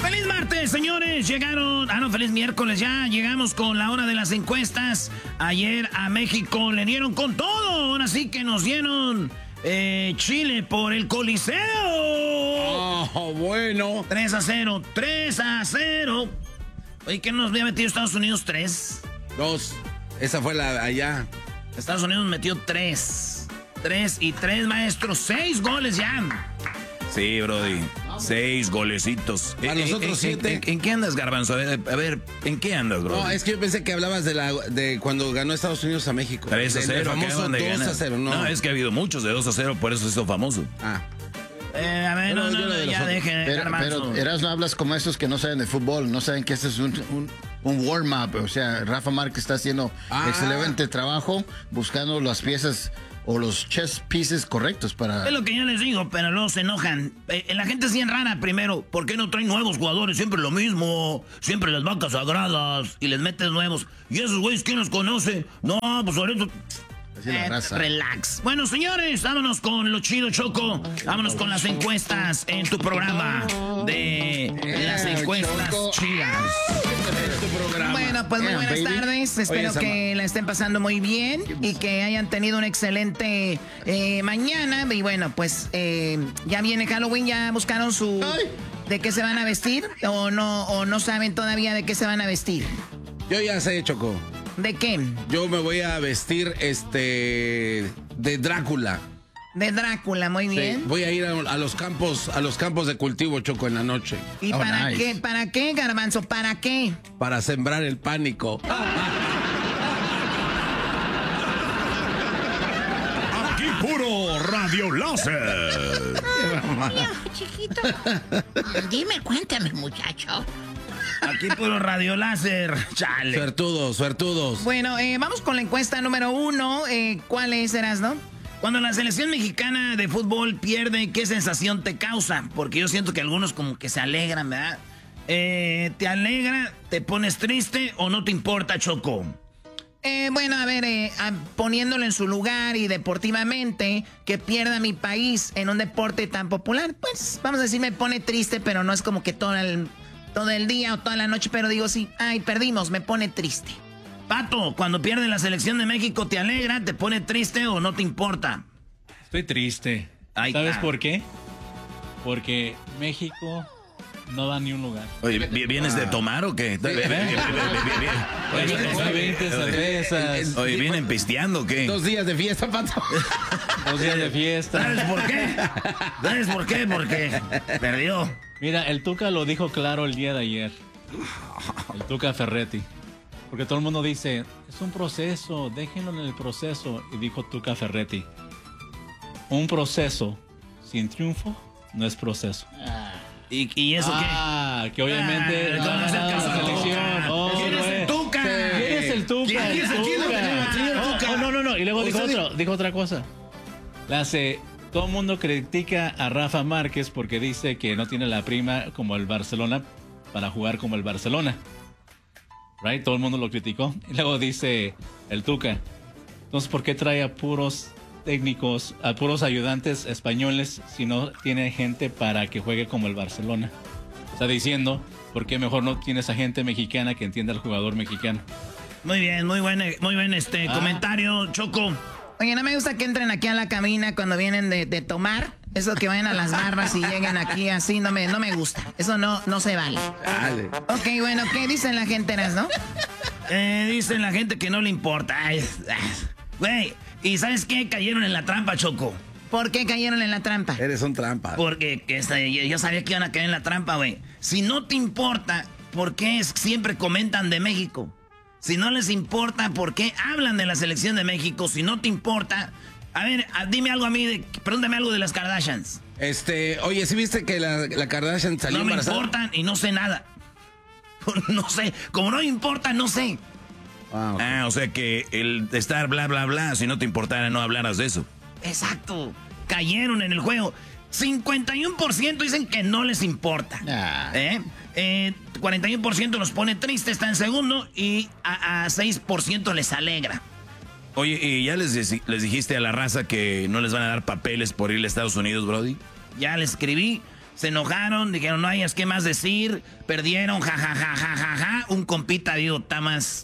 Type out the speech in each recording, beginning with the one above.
Feliz martes, señores. Feliz miércoles ya. Llegamos con la hora de las encuestas. Ayer a México le dieron con todo. Ahora sí que nos dieron Chile por el Coliseo. Oh, bueno. 3-0. 3-0. Oye, ¿qué nos había metido Estados Unidos? 3. 2. Esa fue la allá. Estados Unidos metió 3. 3 y 3, maestro. 6 goles ya. Sí, brody. 6 golecitos. A los otros 7. ¿En qué andas, Garbanzo? A ver, ¿en qué andas, bro? No, es que yo pensé que hablabas de cuando ganó Estados Unidos a México. 3-0. El famoso 2-0. No, es que ha habido muchos de 2-0, por eso se hizo famoso. Ah. A ver, no, ya dejen. Pero Erasmo, hablas como esos que no saben de fútbol, no saben que este es un warm-up. O sea, Rafa Márquez está haciendo excelente trabajo buscando las piezas o los chess pieces correctos para... Es lo que yo les digo, pero luego se enojan. La gente es bien rara, primero. ¿Por qué no traen nuevos jugadores? Siempre lo mismo. Siempre las vacas sagradas y les metes nuevos. ¿Y esos güeyes quién los conoce? No, pues ahorita... relax. Bueno, señores, vámonos con lo chido, Choco. Vámonos con las encuestas en tu programa de las encuestas chidas. Bueno, pues muy buenas tardes. Espero que la estén pasando muy bien y que hayan tenido un excelente mañana. Y bueno, pues ya viene Halloween. ¿Ya buscaron de qué se van a vestir? ¿O no saben todavía de qué se van a vestir? Yo ya sé, Choco. ¿De qué? Yo me voy a vestir de Drácula. De Drácula, muy bien. Sí, voy a ir a los campos de cultivo, Choco, en la noche. ¿Y para qué? ¿Para qué, Garbanzo? ¿Para qué? Para sembrar el pánico. Aquí puro Radio Láser. Chiquito. Dime, cuéntame, muchacho. Aquí puro Radio Láser. Chale. Suertudos. Bueno, vamos con la encuesta número 1. ¿Cuál es, Erasno? Cuando la selección mexicana de fútbol pierde, ¿qué sensación te causa? Porque yo siento que algunos como que se alegran, ¿verdad? ¿Te alegra, te pones triste o no te importa, Choco? Bueno, a ver, poniéndolo en su lugar y deportivamente, que pierda mi país en un deporte tan popular, pues vamos a decir, me pone triste, pero no es como que todo el día o toda la noche, pero digo sí, perdimos, me pone triste. Pato, cuando pierde la selección de México, ¿te alegra, te pone triste o no te importa? Estoy triste. ¿Sabes por qué? Porque México no va a ni un lugar. Oye, ¿vienes de tomar o qué? Oye, ¿vienen pisteando o qué? 2 días de fiesta, Pato. 2 días de fiesta. ¿Sabes por qué? ¿Sabes por qué? Porque perdió. Mira, el Tuca lo dijo claro el día de ayer. El Tuca Ferretti. Porque todo el mundo dice, es un proceso, déjenlo en el proceso. Y dijo Tuca Ferretti, un proceso sin triunfo no es proceso. ¿Y eso qué? Que obviamente no es el caso. selección. ¿Quién es el Tuca? ¿Quién es el Tuca? ¿Quién es el Tuca? No. Y luego dijo otra cosa. Todo el mundo critica a Rafa Márquez porque dice que no tiene la prima como el Barcelona para jugar como el Barcelona. Right? Todo el mundo lo criticó. Y luego dice el Tuca, entonces, ¿por qué trae a puros técnicos, a puros ayudantes españoles si no tiene gente para que juegue como el Barcelona? Está diciendo, ¿por qué mejor no tienes a gente mexicana que entienda al jugador mexicano? Muy bien, muy buen comentario, Choco. Oye, no me gusta que entren aquí a la cabina cuando vienen de tomar. Eso que vayan a las barras y lleguen aquí así, no me gusta. Eso no se vale. Dale. Ok, bueno, ¿qué dicen la gente, no? Dicen la gente que no le importa. Güey, ¿y sabes qué? Cayeron en la trampa, Choco. ¿Por qué cayeron en la trampa? Eres un trampa. Porque yo sabía que iban a caer en la trampa, güey. Si no te importa, ¿por qué siempre comentan de México? Si no les importa, ¿por qué hablan de la selección de México? Si no te importa... A ver, dime algo a mí, pregúntame algo de las Kardashians. Oye, ¿sí viste que la Kardashian salió embarazada? No me importan y no sé nada. No sé, como no me importa, no sé. Okay. O sea que el estar bla, bla, bla, si no te importara no hablaras de eso. Exacto, cayeron en el juego. 51% dicen que no les importa. 41% los pone triste, está en segundo, y a 6% les alegra. Oye, ¿y ya les dijiste a la raza que no les van a dar papeles por ir a Estados Unidos, Brody? Ya les escribí. Se enojaron, dijeron, no hay qué más decir. Perdieron, jajajajaja. Un compita, digo, está más...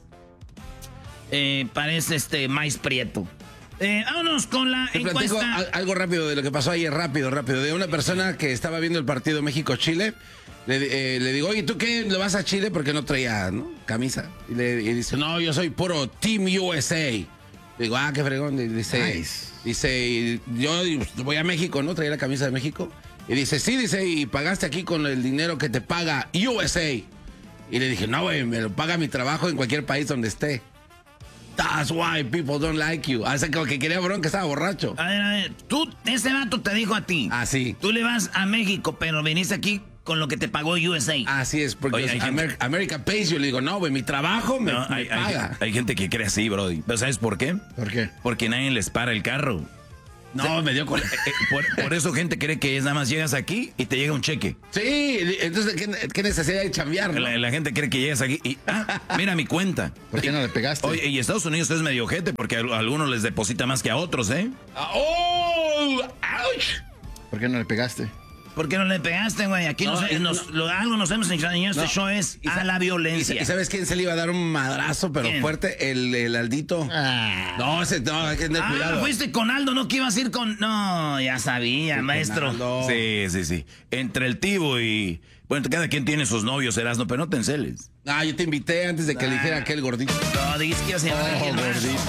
parece maíz prieto. Vámonos con la Te platico encuesta. algo rápido de lo que pasó ayer, rápido. De una persona que estaba viendo el partido México-Chile. Le digo, oye, ¿tú qué le vas a Chile? Porque no traía, ¿no? Camisa. Y dice, no, yo soy puro Team USA. Le digo, qué fregón. Y dice, yo voy a México, ¿no? Traía la camisa de México. Y dice, sí, y pagaste aquí con el dinero que te paga USA. Y le dije, no, güey, me lo paga mi trabajo en cualquier país donde esté. That's why people don't like you. Hace como que quería bronca, estaba borracho. A ver, ese vato te dijo a ti. Sí. Tú le vas a México, pero viniste aquí con lo que te pagó USA. Así es, porque Oye, America pays. Yo le digo, no, güey, mi trabajo me paga. Hay gente que cree así, brody. ¿Pero sabes por qué? ¿Por qué? Porque nadie les para el carro. No, me dio con... Por eso gente cree que es nada más llegas aquí y te llega un cheque. Sí, entonces, ¿qué necesidad de chambear, no? La gente cree que llegas aquí y... mira mi cuenta. ¿Por qué no le pegaste? Oye, y Estados Unidos es medio ojete porque a algunos les deposita más que a otros, ¿eh? ¡Oh! ¡Ouch! ¿Por qué no le pegaste? ¿Por qué no le pegaste, güey? Aquí algo nos hemos enseñado. Este show es a la violencia. ¿Y sabes quién se le iba a dar un madrazo, pero ¿Quién? fuerte? El Aldito. No, hay que tener cuidado. Fuiste con Aldo, ¿no? Que ibas a ir con... No, ya sabía, maestro. Sí. Entre el Tibo y... Bueno, cada quien tiene sus novios, Erasmo, pero no te enceles. Yo te invité antes de que eligiera aquel gordito. No, dices que iba a ser alguien más.